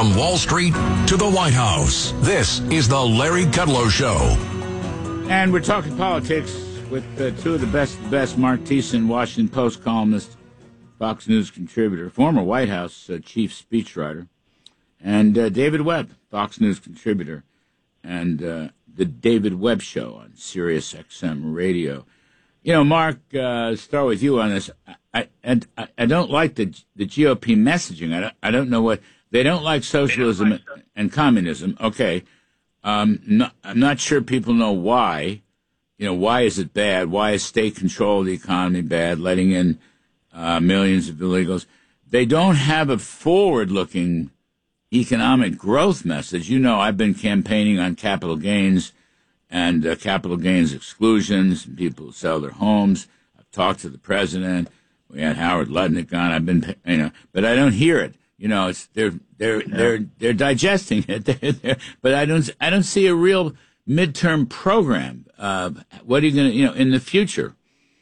From Wall Street to the White House, this is the Larry Kudlow Show. And we're talking politics with two of the best, Mark Thiessen, Washington Post columnist, Fox News contributor, former White House chief speechwriter, and David Webb, Fox News contributor, and the David Webb Show on Sirius XM Radio. You know, Mark, start with you on this. I don't like the GOP messaging. I don't know what they don't like socialism and communism. Okay, I'm not sure people know why. You know, why is it bad? Why is state control of the economy bad? Letting in millions of illegals. They don't have a forward-looking economic growth message. You know, I've been campaigning on capital gains and capital gains exclusions. People who sell their homes. I've talked to the president. We had Howard Lutnick on. I've been, you know, but I don't hear it. You know, it's they're digesting it. But I don't see a real midterm program. What are you going to, you know, in the future?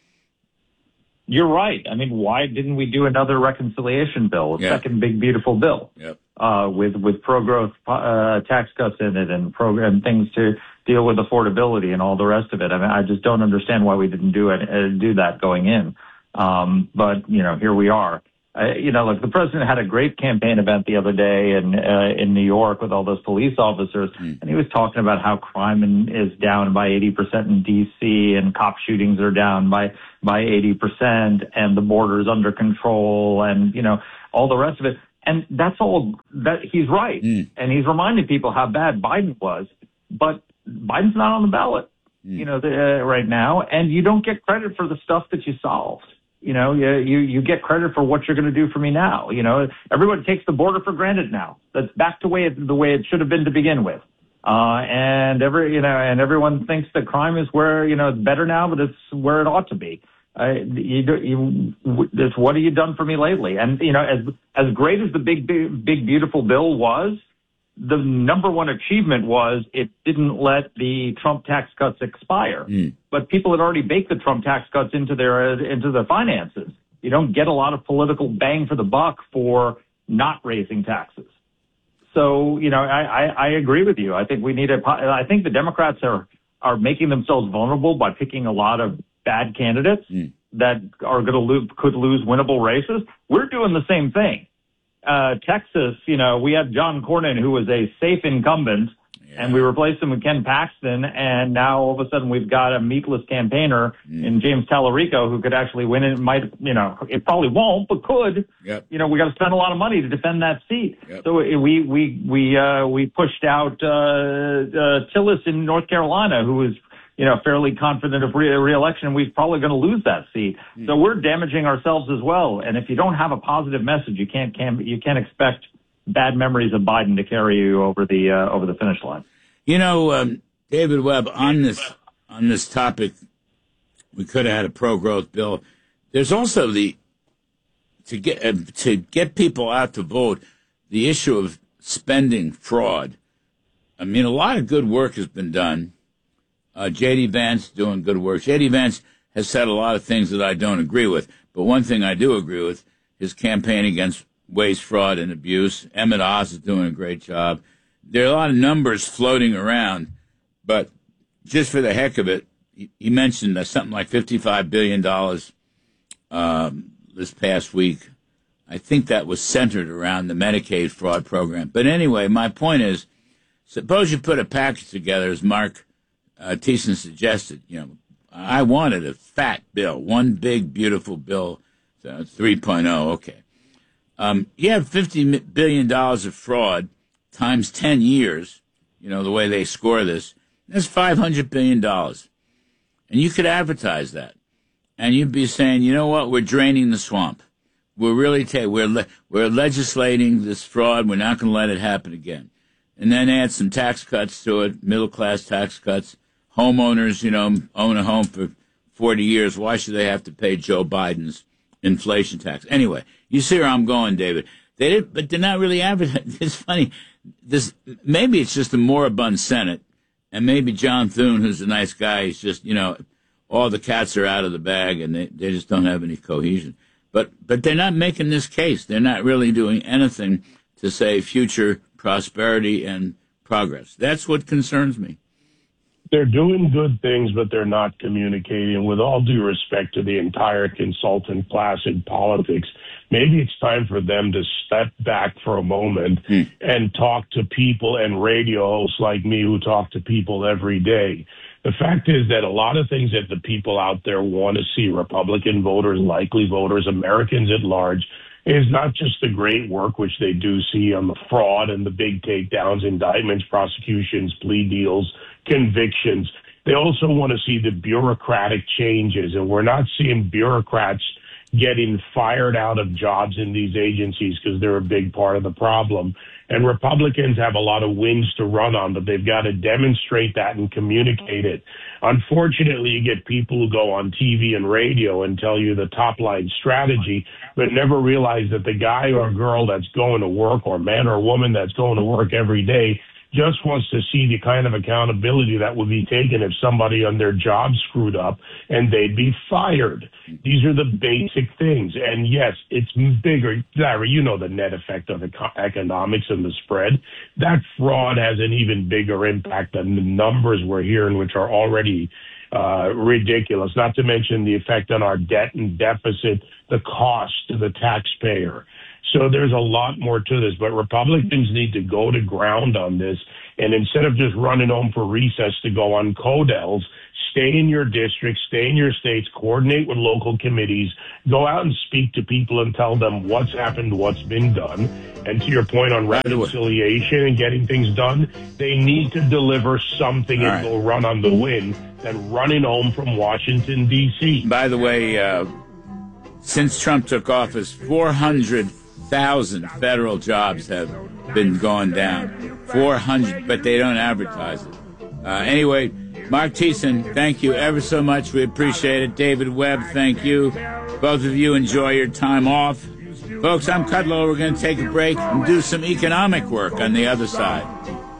You're right. I mean, why didn't we do another reconciliation bill, a second big beautiful bill, with pro-growth tax cuts in it and program things to deal with affordability and all the rest of it? I mean, I just don't understand why we didn't do that going in. But you know, here we are. You know, look, the president had a great campaign event the other day in New York with all those police officers, and he was talking about how crime is down by 80% in D.C. and cop shootings are down by 80%, and the border is under control, and you know, all the rest of it. And that's all that he's right, and he's reminding people how bad Biden was, but Biden's not on the ballot, you know, right now, and you don't get credit for the stuff that you solved. You know, you get credit for what you're going to do for me now. You know, everyone takes the border for granted now. That's back to the way it should have been to begin with. And everyone thinks that crime is where, you know, it's better now, but it's where it ought to be. It's what have you done for me lately? And, you know, as great as the big, beautiful bill was, the number one achievement was it didn't let the Trump tax cuts expire. But people had already baked the Trump tax cuts into their finances. You don't get a lot of political bang for the buck for not raising taxes. So, you know, I agree with you. I think I think the Democrats are making themselves vulnerable by picking a lot of bad candidates that are could lose winnable races. We're doing the same thing. Texas, you know, we had John Cornyn, who was a safe incumbent, and we replaced him with Ken Paxton, and now all of a sudden we've got a meatless campaigner in James Tallarico who could actually win it. Might, you know, it probably won't, but could. You know, we got to spend a lot of money to defend that seat. So we pushed out Tillis in North Carolina, who is, you know, fairly confident of re-election, and we're probably going to lose that seat. So we're damaging ourselves as well. And if you don't have a positive message, you can't expect bad memories of Biden to carry you over the finish line. You know, David Webb, on this topic, we could have had a pro-growth bill. There's also to get people out to vote, the issue of spending fraud. I mean, a lot of good work has been done. J.D. Vance doing good work. J.D. Vance has said a lot of things that I don't agree with, but one thing I do agree with, his campaign against waste, fraud, and abuse. Emmett Oz is doing a great job. There are a lot of numbers floating around, but just for the heck of it, he mentioned something like $55 billion this past week. I think that was centered around the Medicaid fraud program. But anyway, my point is, suppose you put a package together, as Mark Thiessen suggested. You know, I wanted a fat bill, one big, beautiful bill, 3.0. Okay. You have $50 billion of fraud times 10 years, you know, the way they score this. That's $500 billion. And you could advertise that. And you'd be saying, you know what, we're draining the swamp. We're really we're legislating this fraud. We're not going to let it happen again. And then add some tax cuts to it, middle-class tax cuts. Homeowners, you know, own a home for 40 years. Why should they have to pay Joe Biden's inflation tax? Anyway, you see where I'm going, David. But they're not really advertising. It's funny. Maybe it's just a moribund Senate, and maybe John Thune, who's a nice guy, is just, you know, all the cats are out of the bag, and they just don't have any cohesion. But they're not making this case. They're not really doing anything to say future prosperity and progress. That's what concerns me. They're doing good things, but they're not communicating. With all due respect to the entire consultant class in politics, maybe it's time for them to step back for a moment and talk to people and radio hosts like me who talk to people every day. The fact is that a lot of things that the people out there want to see, Republican voters, likely voters, Americans at large, is not just the great work which they do see on the fraud and the big takedowns, indictments, prosecutions, plea deals, convictions. They also want to see the bureaucratic changes, and we're not seeing bureaucrats getting fired out of jobs in these agencies because they're a big part of the problem. And Republicans have a lot of wins to run on, but they've got to demonstrate that and communicate it. Unfortunately, you get people who go on TV and radio and tell you the top line strategy, but never realize that the guy or girl that's going to work, or man or woman that's going to work every day, just wants to see the kind of accountability that would be taken if somebody on their job screwed up and they'd be fired. These are the basic things. And yes, it's bigger. Larry, you know the net effect of economics and the spread. That fraud has an even bigger impact than the numbers we're hearing, which are already ridiculous, not to mention the effect on our debt and deficit, the cost to the taxpayer. So there's a lot more to this, but Republicans need to go to ground on this. And instead of just running home for recess to go on Codels, stay in your districts, stay in your states, coordinate with local committees, go out and speak to people and tell them what's happened, what's been done. And to your point on reconciliation and getting things done, they need to deliver something and go run on the win than running home from Washington, D.C. By the way, since Trump took office, 400,000 federal jobs have been gone down. 400, but they don't advertise it. Anyway, Mark Thiessen, thank you ever so much. We appreciate it. David Webb, thank you. Both of you enjoy your time off. Folks, I'm Kudlow. We're going to take a break and do some economic work on the other side.